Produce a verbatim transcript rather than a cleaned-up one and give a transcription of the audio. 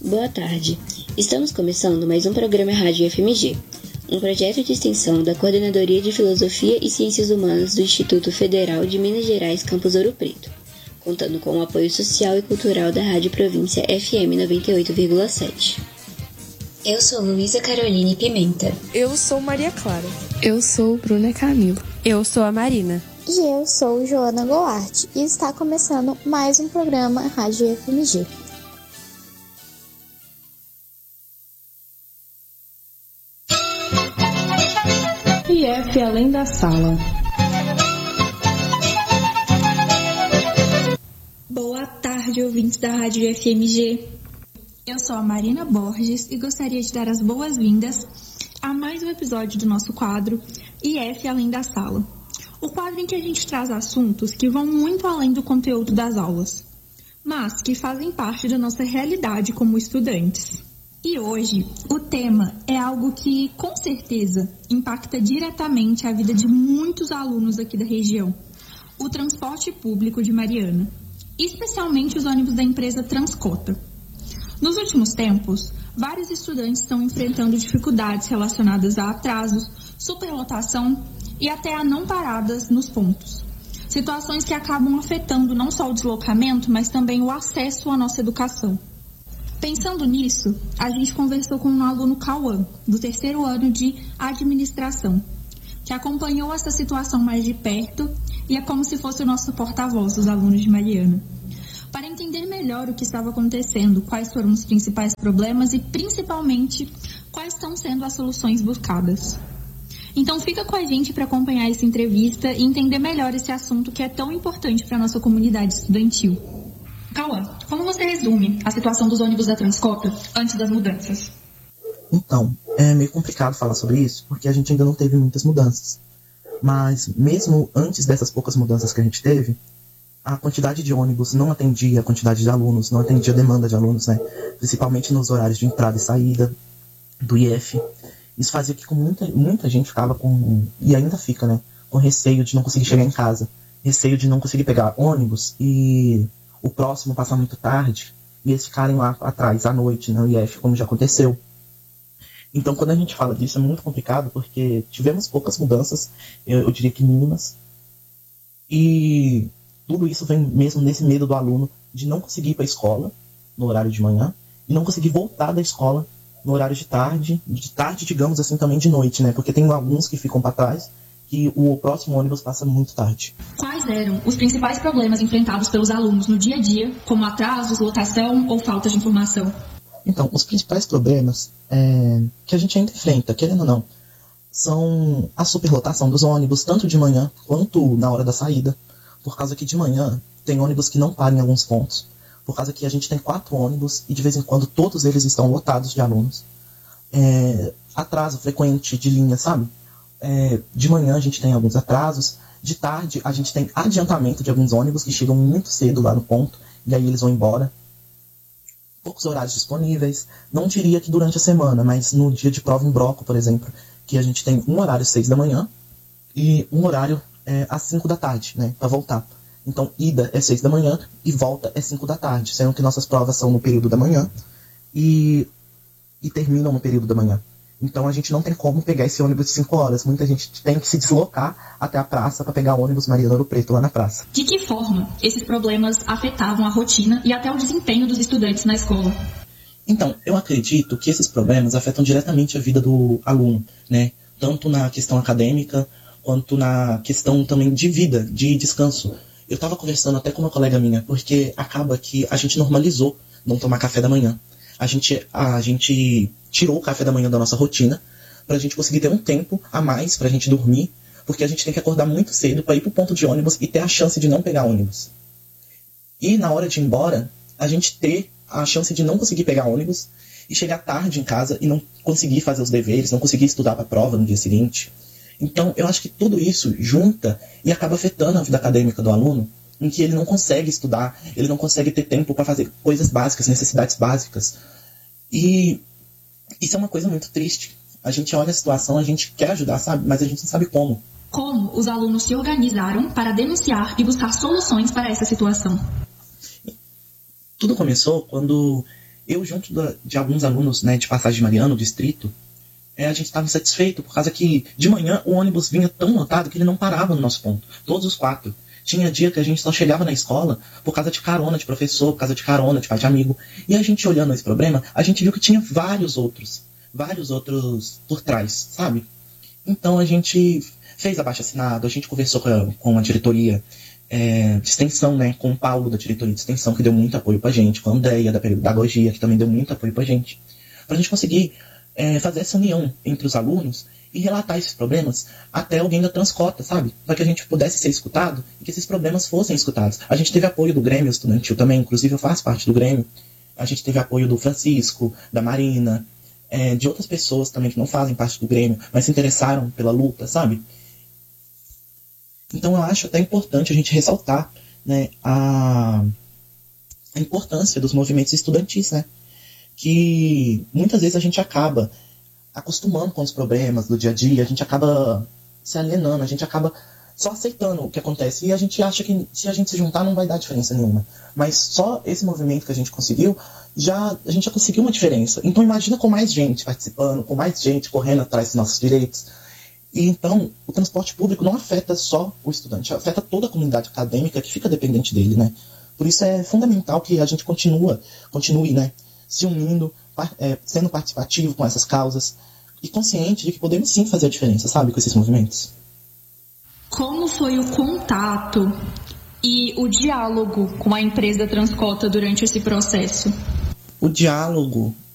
Boa tarde. Estamos começando mais um programa Rádio F M G, um projeto de extensão da Coordenadoria de Filosofia e Ciências Humanas do Instituto Federal de Minas Gerais, Campus Ouro Preto, contando com o apoio social e cultural da Rádio Província F M noventa e oito vírgula sete. Eu sou Luísa Caroline Pimenta. Eu sou Maria Clara. Eu sou Bruna Camilo. Eu sou a Marina. E eu sou Joana Goulart. E está começando mais um programa Rádio F M G. I F Além da Sala. Boa tarde, ouvintes da Rádio F M G. Eu sou a Marina Borges e gostaria de dar as boas-vindas a mais um episódio do nosso quadro I F Além da Sala. O quadro em que a gente traz assuntos que vão muito além do conteúdo das aulas, mas que fazem parte da nossa realidade como estudantes. E hoje, o tema é algo que, com certeza, impacta diretamente a vida de muitos alunos aqui da região: o transporte público de Mariana, especialmente os ônibus da empresa Transcota. Nos últimos tempos, vários estudantes estão enfrentando dificuldades relacionadas a atrasos, superlotação e até a não paradas nos pontos. Situações que acabam afetando não só o deslocamento, mas também o acesso à nossa educação. Pensando nisso, a gente conversou com um aluno Cauã, do terceiro ano de administração, que acompanhou essa situação mais de perto e é como se fosse o nosso porta-voz dos alunos de Mariana, para entender melhor o que estava acontecendo, quais foram os principais problemas e, principalmente, quais estão sendo as soluções buscadas. Então fica com a gente para acompanhar essa entrevista e entender melhor esse assunto que é tão importante para a nossa comunidade estudantil. Cauã, como você resume a situação dos ônibus da Transcota antes das mudanças? Então, é meio complicado falar sobre isso, porque a gente ainda não teve muitas mudanças. Mas mesmo antes dessas poucas mudanças que a gente teve, a quantidade de ônibus não atendia a quantidade de alunos, não atendia a demanda de alunos, né? Principalmente nos horários de entrada e saída do I F. Isso fazia que muita, muita gente ficava com, e ainda fica, né? Com receio de não conseguir chegar em casa, receio de não conseguir pegar ônibus e o próximo passar muito tarde e eles ficarem lá atrás à noite no I F, como já aconteceu. Então, quando a gente fala disso, é muito complicado, porque tivemos poucas mudanças, eu, eu diria que mínimas, e tudo isso vem mesmo nesse medo do aluno de não conseguir ir para a escola no horário de manhã e não conseguir voltar da escola no horário de tarde, de tarde, digamos assim, também de noite, né? Porque tem alguns que ficam para trás e o próximo ônibus passa muito tarde. Quais eram os principais problemas enfrentados pelos alunos no dia a dia, como atrasos, lotação ou falta de informação? Então, os principais problemas é, que a gente ainda enfrenta, querendo ou não, são a superlotação dos ônibus, tanto de manhã quanto na hora da saída, por causa que de manhã tem ônibus que não param em alguns pontos, por causa que a gente tem quatro ônibus e de vez em quando todos eles estão lotados de alunos. É, atraso frequente de linha, sabe? É, de manhã a gente tem alguns atrasos, de tarde a gente tem adiantamento de alguns ônibus que chegam muito cedo lá no ponto, e aí eles vão embora. Poucos horários disponíveis, não diria que durante a semana, mas no dia de prova em bloco, por exemplo, que a gente tem um horário às seis da manhã e um horário é, às cinco da tarde, né, para voltar. Então, ida é seis da manhã e volta é cinco da tarde, sendo que nossas provas são no período da manhã e, e terminam no período da manhã. Então, a gente não tem como pegar esse ônibus de cinco horas. Muita gente tem que se deslocar até a praça para pegar o ônibus Mariana Ouro Preto lá na praça. De que forma esses problemas afetavam a rotina e até o desempenho dos estudantes na escola? Então, eu acredito que esses problemas afetam diretamente a vida do aluno, né? Tanto na questão acadêmica, quanto na questão também de vida, de descanso. Eu estava conversando até com uma colega minha, porque acaba que a gente normalizou não tomar café da manhã. A gente, a gente tirou o café da manhã da nossa rotina para a gente conseguir ter um tempo a mais para a gente dormir, porque a gente tem que acordar muito cedo para ir para o ponto de ônibus e ter a chance de não pegar ônibus. E na hora de ir embora, a gente ter a chance de não conseguir pegar ônibus e chegar tarde em casa e não conseguir fazer os deveres, não conseguir estudar para a prova no dia seguinte. Então, eu acho que tudo isso junta e acaba afetando a vida acadêmica do aluno, em que ele não consegue estudar, ele não consegue ter tempo para fazer coisas básicas, necessidades básicas. E isso é uma coisa muito triste. A gente olha a situação, a gente quer ajudar, sabe? Mas a gente não sabe como. Como os alunos se organizaram para denunciar e buscar soluções para essa situação? Tudo começou quando eu, junto da, de alguns alunos, né, de Passagem de Mariana, distrito, é, a gente estava insatisfeito, por causa que de manhã o ônibus vinha tão lotado que ele não parava no nosso ponto. Todos os quatro. Tinha dia que a gente só chegava na escola por causa de carona de professor, por causa de carona de pai de amigo. E a gente olhando esse problema, a gente viu que tinha vários outros. Vários outros por trás, sabe? Então a gente fez abaixo-assinado, a gente conversou com a, com a diretoria é, de extensão, né? Com o Paulo da diretoria de extensão, que deu muito apoio pra gente, com a Andréia da pedagogia, que também deu muito apoio pra gente. Pra gente conseguir é, fazer essa união entre os alunos e relatar esses problemas até alguém da Transcota, sabe? Para que a gente pudesse ser escutado e que esses problemas fossem escutados. A gente teve apoio do Grêmio Estudantil também, inclusive eu faço parte do Grêmio. A gente teve apoio do Francisco, da Marina, é, de outras pessoas também que não fazem parte do Grêmio, mas se interessaram pela luta, sabe? Então eu acho até importante a gente ressaltar, né, a, a importância dos movimentos estudantis, né? Que muitas vezes a gente acaba acostumando com os problemas do dia a dia, a gente acaba se alienando, a gente acaba só aceitando o que acontece. E a gente acha que se a gente se juntar não vai dar diferença nenhuma. Mas só esse movimento que a gente conseguiu, já, a gente já conseguiu uma diferença. Então imagina com mais gente participando, com mais gente correndo atrás dos nossos direitos. E então o transporte público não afeta só o estudante, afeta toda a comunidade acadêmica que fica dependente dele, né? Por isso é fundamental que a gente continua, continue, né, se unindo, é, sendo participativo com essas causas e consciente de que podemos sim fazer a diferença, sabe, com esses movimentos. Como foi o contato e o diálogo com a empresa Transcota durante esse processo? O diálogo